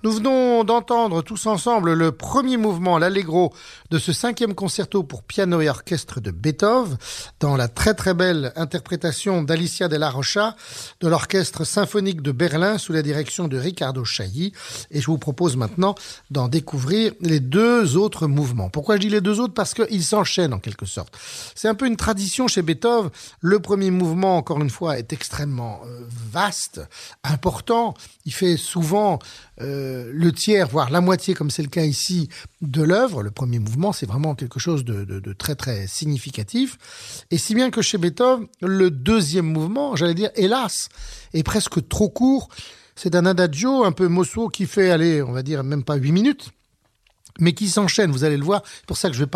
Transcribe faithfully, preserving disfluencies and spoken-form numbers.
Nous venons d'entendre tous ensemble le premier mouvement, l'Allegro, de ce cinquième concerto pour piano et orchestre de Beethoven, dans la très très belle interprétation d'Alicia Della Rocha de l'Orchestre symphonique de Berlin sous la direction de Riccardo Chailly. Et je vous propose maintenant d'en découvrir les deux autres mouvements. Pourquoi je dis les deux autres? Parce qu'ils s'enchaînent en quelque sorte. C'est un peu une tradition chez Beethoven. Le premier mouvement, encore une fois, est extrêmement euh, vaste, important. Il fait souvent euh, le tiers, voire la moitié, comme c'est le cas ici, de l'œuvre. Le premier mouvement, c'est vraiment quelque chose de, de, de très très significatif. Et si bien que chez Beethoven, le deuxième mouvement, j'allais dire, hélas, est presque trop court. C'est un adagio un peu mosso qui fait, allez, on va dire, même pas huit minutes, mais qui s'enchaîne, vous allez le voir. C'est pour ça que je vais pas